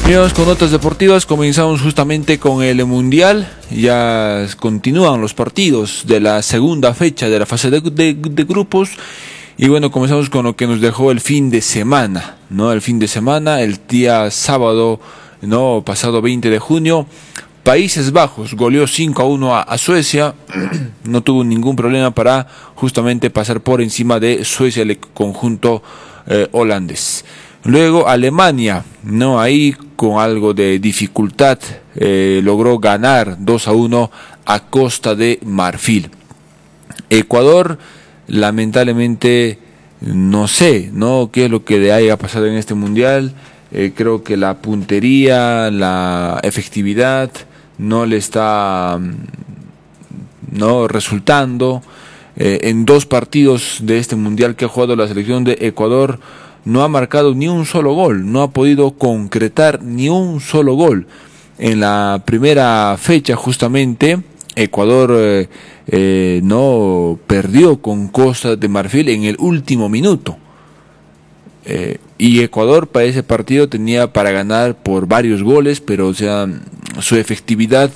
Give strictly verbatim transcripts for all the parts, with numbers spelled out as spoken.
Vamos con notas deportivas. Comenzamos justamente con el Mundial. Ya continúan los partidos de la segunda fecha de la fase de, de, de grupos. Y bueno, comenzamos con lo que nos dejó el fin de semana, ¿no? El fin de semana, el día sábado, ¿no? Pasado veinte de junio, Países Bajos goleó cinco a uno a, a Suecia. No tuvo ningún problema para justamente pasar por encima de Suecia, el conjunto eh, holandés. Luego Alemania, no, ahí con algo de dificultad eh, logró ganar dos a uno a Costa de Marfil. Ecuador, lamentablemente, no sé, no qué es lo que le haya pasado en este mundial. Eh, creo que la puntería, la efectividad no le está no resultando. Eh, en dos partidos de este mundial que ha jugado la selección de Ecuador, no ha marcado ni un solo gol, no ha podido concretar ni un solo gol. En la primera fecha justamente Ecuador eh, eh, no perdió con Costa de Marfil en el último minuto. Eh, y Ecuador para ese partido tenía para ganar por varios goles, pero o sea, su efectividad,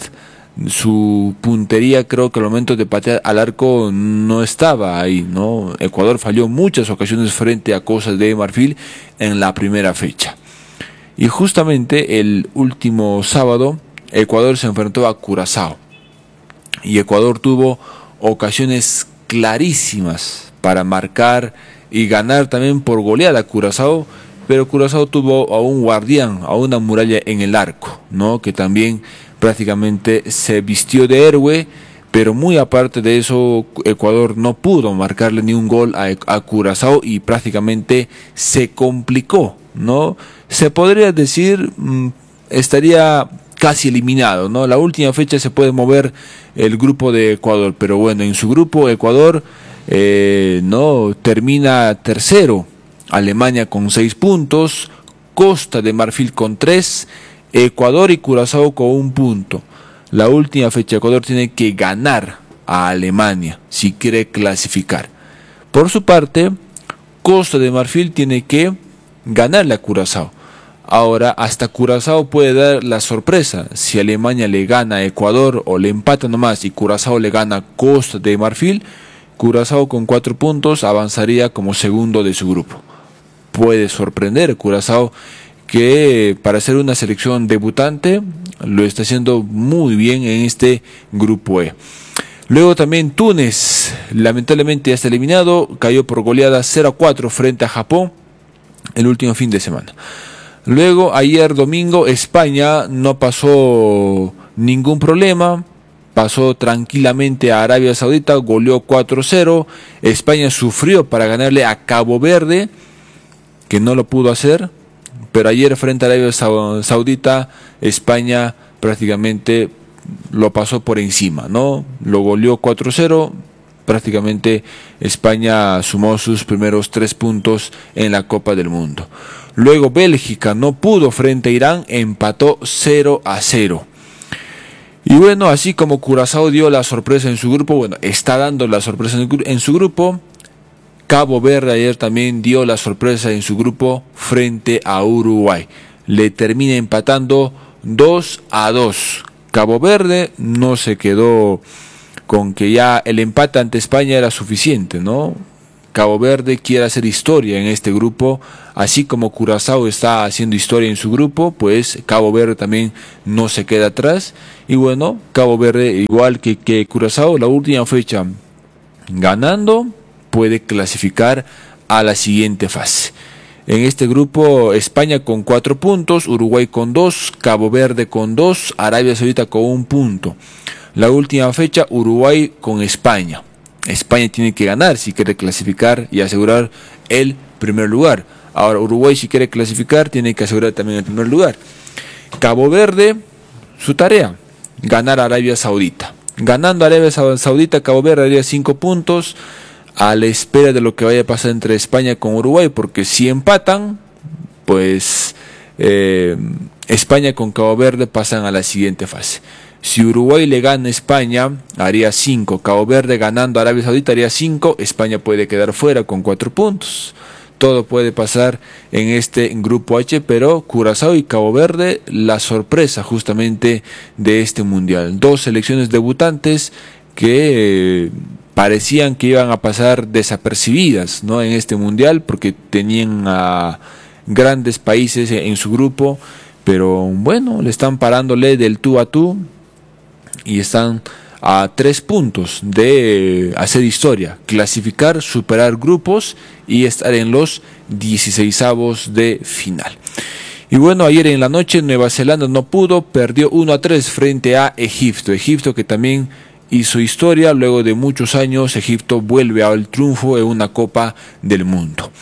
su puntería, creo que al momento de patear al arco no estaba ahí, ¿no? Ecuador falló muchas ocasiones frente a Costa de Marfil en la primera fecha. Y justamente el último sábado Ecuador se enfrentó a Curazao. Y Ecuador tuvo ocasiones clarísimas para marcar y ganar también por goleada a Curazao, pero Curazao tuvo a un guardián, a una muralla en el arco, ¿no? Que también prácticamente se vistió de héroe, pero muy aparte de eso, Ecuador no pudo marcarle ni un gol a, a Curazao y prácticamente se complicó, ¿no? Se podría decir, mmm, estaría casi eliminado, ¿no? La última fecha se puede mover el grupo de Ecuador, pero bueno, en su grupo Ecuador eh, no termina tercero, Alemania con seis puntos, Costa de Marfil con tres, Ecuador y Curazao con un punto. La última fecha Ecuador tiene que ganar a Alemania si quiere clasificar. Por su parte, Costa de Marfil tiene que ganarle a Curazao. Ahora hasta Curazao puede dar la sorpresa. Si Alemania le gana a Ecuador o le empata nomás y Curazao le gana a Costa de Marfil, Curazao con cuatro puntos avanzaría como segundo de su grupo. Puede sorprender Curazao, que para ser una selección debutante lo está haciendo muy bien en este grupo E. Luego también Túnez, lamentablemente ya está eliminado, cayó por goleada cero a cuatro frente a Japón el último fin de semana. Luego ayer domingo España no pasó ningún problema, pasó tranquilamente a Arabia Saudita, goleó cuatro a cero. España sufrió para ganarle a Cabo Verde, que no lo pudo hacer. Pero ayer frente a Arabia Saudita, España prácticamente lo pasó por encima, ¿no? Lo goleó cuatro a cero, prácticamente España sumó sus primeros tres puntos en la Copa del Mundo. Luego Bélgica no pudo frente a Irán, empató cero a cero. Y bueno, así como Curazao dio la sorpresa en su grupo, bueno, está dando la sorpresa en su grupo, Cabo Verde ayer también dio la sorpresa en su grupo frente a Uruguay. Le termina empatando dos a dos. Cabo Verde no se quedó con que ya el empate ante España era suficiente, ¿no? Cabo Verde quiere hacer historia en este grupo, así como Curazao está haciendo historia en su grupo, pues Cabo Verde también no se queda atrás. Y bueno, Cabo Verde, igual que, que Curazao, la última fecha ganando, puede clasificar a la siguiente fase. En este grupo España con cuatro puntos, Uruguay con dos, Cabo Verde con dos, Arabia Saudita con un punto. La última fecha Uruguay con España. España tiene que ganar si quiere clasificar y asegurar el primer lugar. Ahora Uruguay, si quiere clasificar, tiene que asegurar también el primer lugar. Cabo Verde, su tarea, ganar a Arabia Saudita. Ganando a Arabia Saudita, Cabo Verde haría cinco puntos, a la espera de lo que vaya a pasar entre España con Uruguay, porque si empatan, pues eh, España con Cabo Verde pasan a la siguiente fase. Si Uruguay le gana a España, haría cinco. Cabo Verde ganando a Arabia Saudita haría cinco. España puede quedar fuera con cuatro puntos. todo puede pasar en este grupo H, pero Curazao y Cabo Verde, la sorpresa justamente de este mundial. Dos selecciones debutantes que eh, parecían que iban a pasar desapercibidas, ¿no?, en este mundial, porque tenían a grandes países en su grupo, pero bueno, le están parándole del tú a tú y están a tres puntos de hacer historia, clasificar, superar grupos y estar en los dieciseisavos de final. Y bueno, ayer en la noche Nueva Zelanda no pudo, perdió uno a tres frente a Egipto. Egipto que también hizo historia, luego de muchos años Egipto vuelve al triunfo en una Copa del Mundo.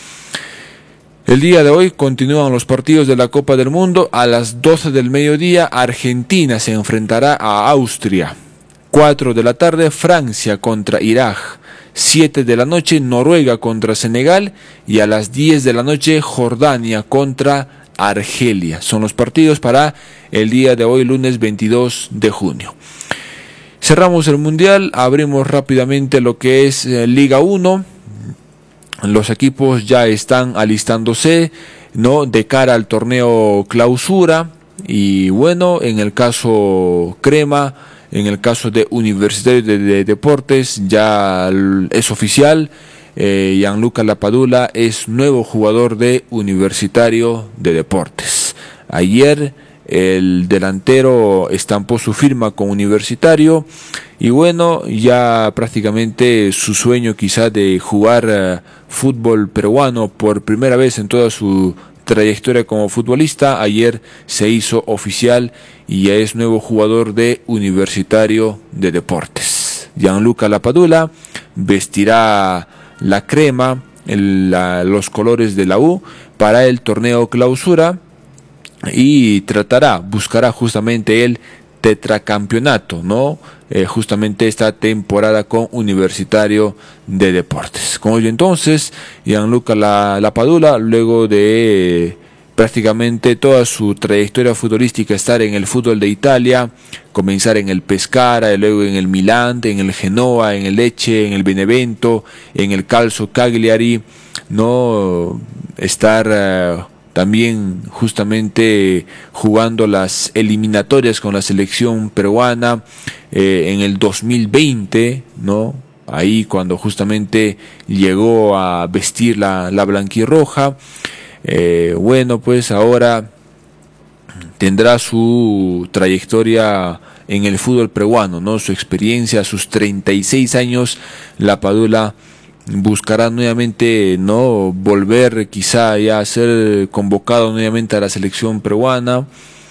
El día de hoy continúan los partidos de la Copa del Mundo. A las doce del mediodía Argentina se enfrentará a Austria. cuatro de la tarde Francia contra Irak. siete de la noche Noruega contra Senegal. Y a las diez de la noche Jordania contra Argelia. Son los partidos para el día de hoy, lunes veintidós de junio. Cerramos el mundial, abrimos rápidamente lo que es eh, Liga uno. Los equipos ya están alistándose, ¿no?, de cara al torneo clausura. Y bueno, en el caso Crema, en el caso de Universitario de, de Deportes, ya es oficial. Eh, Gianluca Lapadula es nuevo jugador de Universitario de Deportes. Ayer el delantero estampó su firma con Universitario y bueno, ya prácticamente su sueño quizá de jugar uh, fútbol peruano por primera vez en toda su trayectoria como futbolista, ayer se hizo oficial y ya es nuevo jugador de Universitario de Deportes. Gianluca Lapadula vestirá la crema, el, la, los colores de la U para el torneo clausura y tratará, buscará justamente el tetracampeonato, ¿no? Eh, justamente esta temporada con Universitario de Deportes. Como yo entonces, Gianluca Lapadula, luego de eh, prácticamente toda su trayectoria futbolística, estar en el fútbol de Italia, comenzar en el Pescara, luego en el Milan, en el Genoa, en el Lecce, en el Benevento, en el Calcio Cagliari, no estar uh, también justamente jugando las eliminatorias con la selección peruana eh, en el dos mil veinte, ¿no? Ahí cuando justamente llegó a vestir la, la blanquirroja. Eh, bueno, pues ahora tendrá su trayectoria en el fútbol peruano, ¿no? Su experiencia, a sus treinta y seis años, Lapadula buscará nuevamente, no volver quizá ya a ser convocado nuevamente a la selección peruana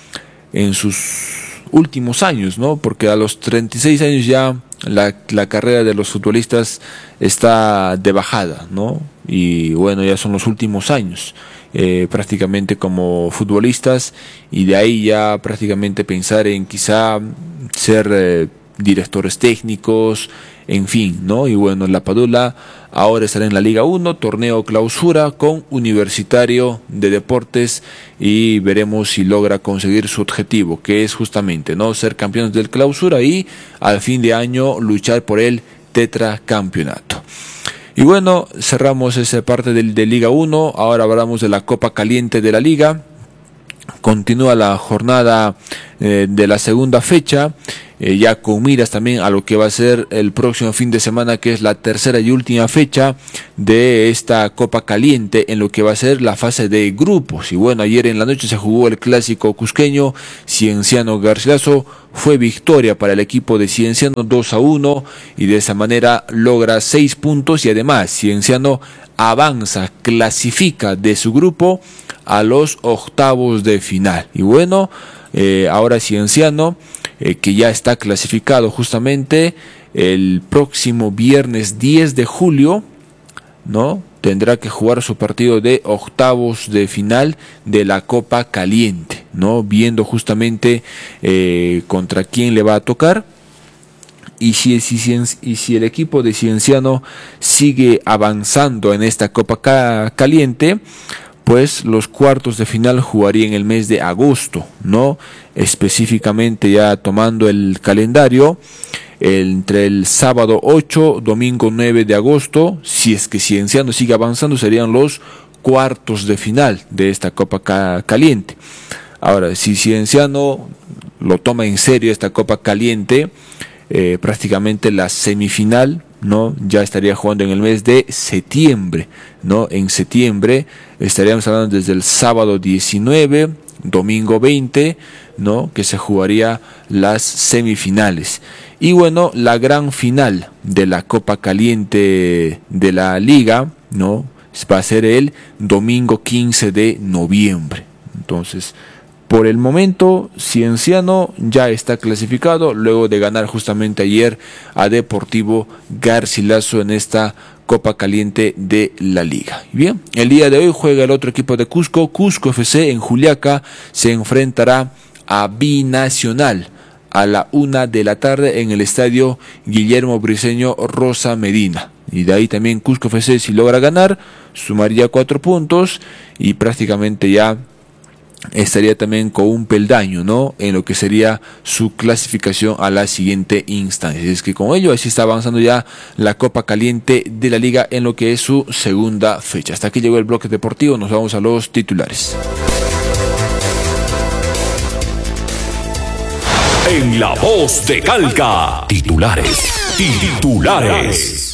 en sus últimos años, ¿no? Porque a los treinta y seis años ya la, la carrera de los futbolistas está de bajada, ¿no? Y bueno, ya son los últimos años eh, prácticamente como futbolistas, y de ahí ya prácticamente pensar en quizá ser eh, directores técnicos, en fin, ¿no? Y bueno, Lapadula ahora estará en la Liga uno, torneo clausura con Universitario de Deportes, y veremos si logra conseguir su objetivo, que es justamente, ¿no?, ser campeones del clausura y al fin de año luchar por el tetracampeonato. Y bueno, cerramos esa parte de, de Liga uno, ahora hablamos de la Copa Caliente de la Liga. Continúa la jornada eh, de la segunda fecha, eh, ya con miras también a lo que va a ser el próximo fin de semana, que es la tercera y última fecha de esta Copa Caliente, en lo que va a ser la fase de grupos. Y bueno, ayer en la noche se jugó el clásico cusqueño, Cienciano Garcilaso. Fue victoria para el equipo de Cienciano, dos a uno, y de esa manera logra seis puntos, y además Cienciano avanza, clasifica de su grupo a los octavos de final. Y bueno, eh, ahora Cienciano, eh, que ya está clasificado justamente, el próximo viernes diez de julio, ¿no?, tendrá que jugar su partido de octavos de final de la Copa Caliente, ¿no?, viendo justamente eh, contra quién le va a tocar. Y si, si, y si el equipo de Cienciano sigue avanzando en esta Copa ca Caliente, pues los cuartos de final jugaría en el mes de agosto, ¿no? Específicamente, ya tomando el calendario, entre el sábado ocho, domingo nueve de agosto, si es que Cienciano sigue avanzando, serían los cuartos de final de esta Copa Caliente. Ahora, si Cienciano lo toma en serio esta Copa Caliente, eh, prácticamente la semifinal, ¿no?, ya estaría jugando en el mes de septiembre, ¿no? En septiembre estaríamos hablando desde el sábado diecinueve, domingo veinte, ¿no?, que se jugaría las semifinales. Y bueno, la gran final de la Copa Caliente de la Liga, ¿no?, va a ser el domingo quince de noviembre. Entonces, por el momento, Cienciano ya está clasificado luego de ganar justamente ayer a Deportivo Garcilaso en esta Copa Caliente de la Liga. Bien, el día de hoy juega el otro equipo de Cusco. Cusco F C en Juliaca se enfrentará a Binacional a la una de la tarde en el estadio Guillermo Briceño Rosa Medina. Y de ahí también Cusco F C, si logra ganar, sumaría cuatro puntos y prácticamente ya estaría también con un peldaño, ¿no?, en lo que sería su clasificación a la siguiente instancia. Es que con ello así está avanzando ya la Copa Caliente de la Liga en lo que es su segunda fecha. Hasta aquí llegó el bloque deportivo, nos vamos a los titulares. En La Voz de Calca, titulares, titulares.